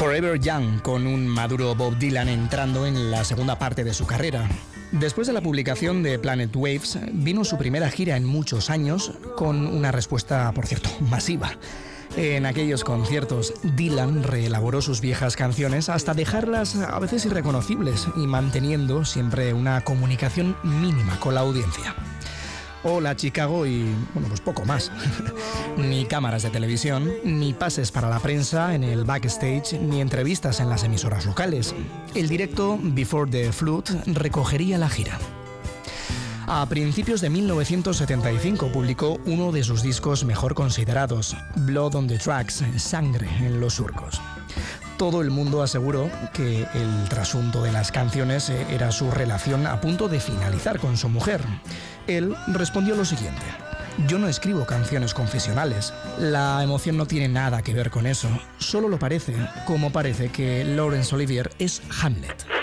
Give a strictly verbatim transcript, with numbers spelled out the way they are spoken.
Forever Young, con un maduro Bob Dylan entrando en la segunda parte de su carrera. Después de la publicación de Planet Waves, vino su primera gira en muchos años, con una respuesta, por cierto, masiva. En aquellos conciertos, Dylan reelaboró sus viejas canciones hasta dejarlas a veces irreconocibles y manteniendo siempre una comunicación mínima con la audiencia. Hola Chicago y, bueno, pues poco más. Ni cámaras de televisión, ni pases para la prensa en el backstage, ni entrevistas en las emisoras locales. El directo Before the Flood recogería la gira. A principios de mil novecientos setenta y cinco publicó uno de sus discos mejor considerados, Blood on the Tracks, Sangre en los surcos. Todo el mundo aseguró que el trasunto de las canciones era su relación a punto de finalizar con su mujer. Él respondió lo siguiente: yo no escribo canciones confesionales. La emoción no tiene nada que ver con eso. Solo lo parece, como parece que Laurence Olivier es Hamlet.